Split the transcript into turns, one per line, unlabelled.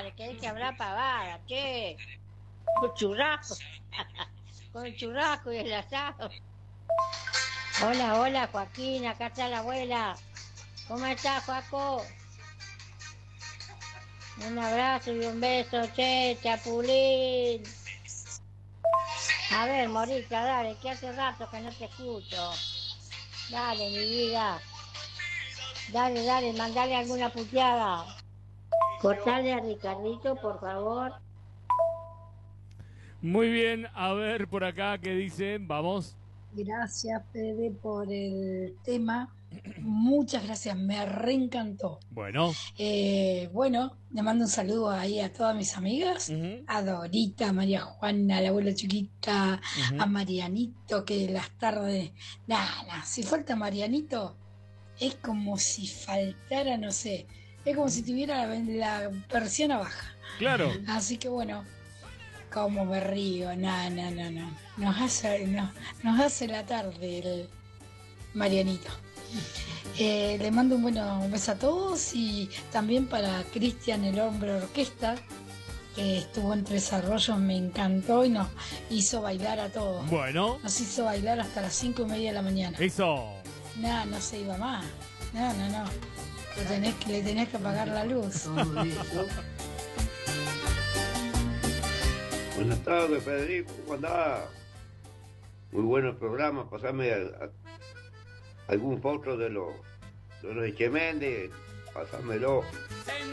dale, que hay que hablar pavada, che. Con churrasco. Con el churrasco y el asado. Hola, hola, Joaquín, acá está la abuela. ¿Cómo estás, Joaco? Un abrazo y un beso, che, Chapulín. A ver, Morita, dale, que hace rato que no te escucho. Dale, mi vida. Dale, dale, mandale alguna puteada. Cortale a Ricardito, por favor.
Muy bien, a ver por acá qué dicen. Vamos.
Gracias, Fede, por el tema. Muchas gracias, me reencantó.
Bueno.
Bueno, le mando un saludo ahí a todas mis amigas, a Dorita, a María Juana, a la abuela chiquita, a Marianito, que las tardes, nada, si falta Marianito, es como si faltara, no sé, es como si tuviera la persiana baja.
Claro.
Así que bueno, como me río, no. Nos hace la tarde el Marianito. Le mando un beso a todos y también para Cristian, el hombre orquesta, que estuvo en Tres Arroyos, me encantó y nos hizo bailar a todos.
Bueno.
Nos hizo bailar hasta las 5:30 de la mañana.
Eso.
No se iba más. No. Le tenés que apagar la luz.
Buenas tardes, Federico, ¿cómo andás? Muy bueno el programa, pasame algún foto de los Echemendes, pásamelo.